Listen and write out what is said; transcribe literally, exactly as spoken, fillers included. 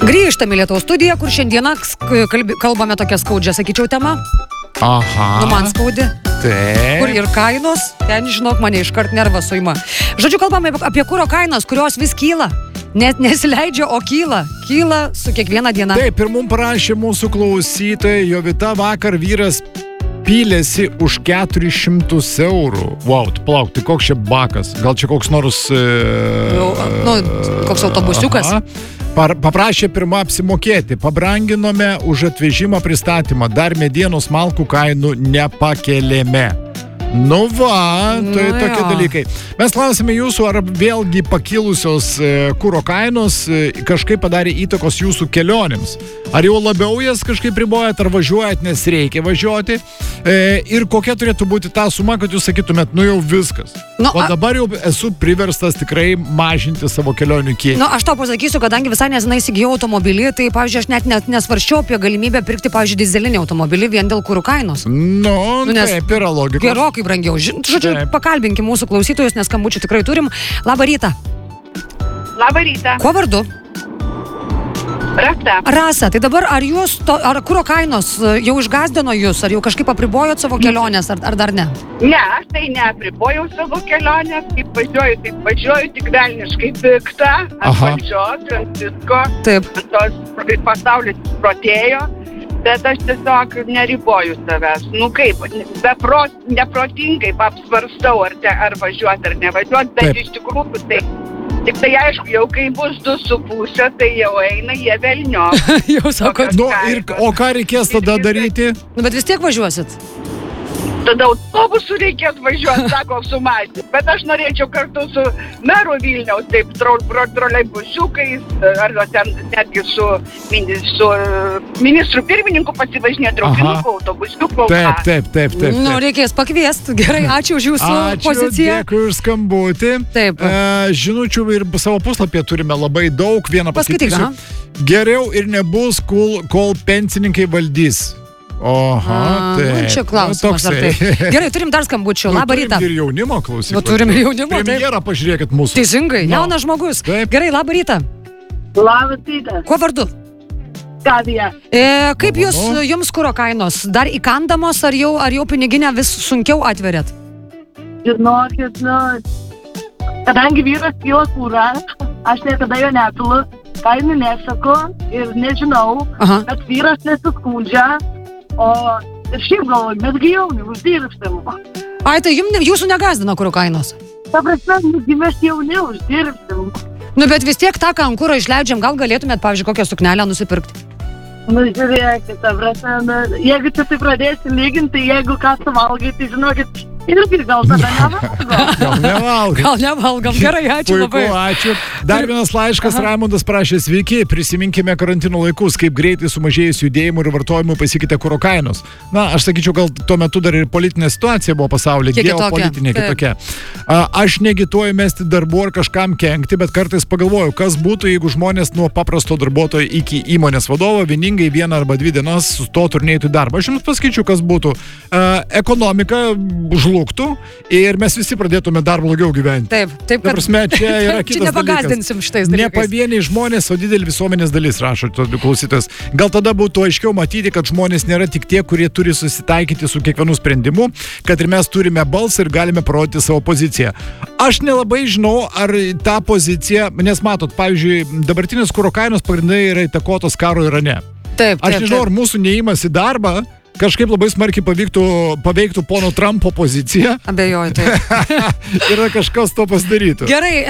Grįžtame į Lietuvos studiją, kur šiandieną kalbi, kalbame tokią skaudžią, sakyčiau, temą. Aha. Nu, man skaudi. Taip. Kur ir kainos, ten, žinok, mane iškart nervas suima. Žodžiu, kalbame apie kuro kainas, kurios vis kyla. Net nesileidžia, o kyla. Kyla su kiekviena diena. Taip, ir mums parašė mūsų klausytojai, Jovita, vakar vyras pylėsi už keturis šimtus eurų. Wow, plauk, tai koks čia bakas? Gal čia koks nors... E, nu, koks autobusiukas? Aha. Par, paprašė pirmą apsimokėti. Pabranginome už atvežimą pristatymą. Dar medienos malkų kainų nepakėlėme. Nu va, tai nu tokie jo. dalykai. Mes klausime jūsų, ar vėlgi pakilusios e, kuro kainos e, kažkaip padarė įtakos jūsų kelionėms. Ar jau labiau jas kažkaip ribojat, ar važiuojat, nes reikia važiuoti. E, ir kokia turėtų būti ta suma, kad jūs sakytumėt, nu jau viskas. Nu, o a... dabar jau esu priverstas tikrai mažinti savo kelionių kiekį. Nu, aš tau pasakysiu, kadangi visai nesenai įsigijau automobilį, tai, pavyzdžiui, aš net, net nesvarščiau apie galimybę pirkti, pavyzdžiui, dizelinį automobilį vien dėl kurų kainos. Nu, nu nes taip, yra logika. Gerokai brangiau. Žodžiu, Taip. pakalbinkim mūsų klausytojus, nes skambučių tikrai turim. Labą rytą. Labą rytą. Kuo vardu? Rasa. Rasa, tai dabar ar jūs, to, ar kuro kainos jau išgazdino jūs, ar jau kažkaip apribojot savo kelionės, ar, ar dar ne? Ne, aš tai neapribojau savo kelionės, kaip važiuoju, taip važiuoju, tik velniškai pikta, ant valdžios, ant visko, Taip. ant tos pasaulis protėjo, bet aš tiesiog neriboju savęs. Nu kaip, bepro, neprotingai apsvarstau, ar, te, ar važiuoti, ar nevažiuoti, bet Taip. iš tikrųjų tai... Tik tai aišku, jau kai bus du su pusė, tai jau eina jie velnio. Jau sako, Nu, ir, o ką reikės tada daryti? nu, bet vis tiek važiuosit. Tada autobusų reikės važiuoti, sako, sumažinti. Bet aš norėčiau kartu su meru Vilniaus, taip, tro, tro, troleibusiukais, ar ten netgi su, su ministru pirmininku pasivažinėti traukinuku, autobusiuku. Taip, taip, taip, taip. Nu, taip. reikės pakviesti. Gerai, ačiū už jūsų Ačiū, poziciją. dėkui už skambutį. Taip. E, žinučių ir savo puslapyje turime labai daug. Vieną Paskaityk, paskaitysiu. Geriau ir nebus, kol, kol pensininkai valdys. Oha, A, taip. nu, čia klausimas, ar toksai. taip. Gerai, turim dar skambučių. Nu, Labą turim rytą. ir jaunimo klausyk. Nu, turim ir jaunimo, taip. Premjerą pažiūrėkit mūsų. Teisingai, Nu. jaunas žmogus. Taip. Gerai, labą rytą. Labas rytas, Kuo vardu? Gabija. E, kaip jūs, Malonu. jums kuro kainos? Dar įkandamos, ar jau, ar jau piniginę vis sunkiau atverėt? Žinokit, nu, kadangi vyras pila kūrą, aš niekada jo nepilu, kainų nesaku ir nežinau, Aha. bet vyras nesiskundžia, o ir šiaip galvoju, mesgi jauni, uždirbsim. Ai, tai jum, ne- jūsų negazdino kuro kainos? Ta prasme, mesgi mes jauni, uždirbsim. Nu, bet vis tiek tą, ką ant kuro išleidžiam, gal galėtumėt, pavyzdžiui, kokią suknelę nusipirkti? Nu, žiūrėkit, ta prasme, nu, jeigu čia tai pradėsi lyginti, tai jeigu ką suvalgai, tai žinokit, irgi gal tada nevalgo. Gal nevalgai. Gal nevalgom. Gerai, ačiū Puiku, labai. ačiū. Dar vienas laiškas, Raimundas prašė, sveiki, prisiminkime karantino laikus, kaip greitai sumažėjus judėjimų ir vartojimų pasikeitė kuro kainos. Na, aš sakyčiau, gal tuo metu dar ir politinė situacija buvo pasaulyje, Kiek kitokia. geopolitinė Taip. kitokia. A, aš negituoju mesti darbų ar kažkam kenkti, bet kartais pagalvoju, kas būtų, jeigu žmonės nuo paprasto darbuotojo iki įmonės vadovo vieningai vieną arba dvi dienas sustotų ir neitų į darbą. Aš jums pasakyčiau, kas būtų. A, ekonomika žlugtų ir mes visi pradėtume dar blogiau gyventi. Taip, taip, Ta prasme, čia yra kitas čia nepagazdinsim šitais Ne dalykais. pavieniai žmonės, o didelį visuomenės dalis, rašo klausytojas. Gal tada būtų aiškiau matyti, kad žmonės nėra tik tie, kurie turi susitaikyti su kiekvienu sprendimu, kad ir mes turime balsą ir galime parodyti savo poziciją. Aš nelabai žinau, ar tą poziciją, nes matot, pavyzdžiui, dabartinės kuro kainos pagrindai yra įtakotos karo Irane. Taip, Aš taip, nežinau, taip. ar mūsų neįmas į darbą kažkaip labai smarkiai pavyktų, paveiktų pono Trumpo poziciją Abejoju, taip. ir kažkas to pasidarytų. Gerai,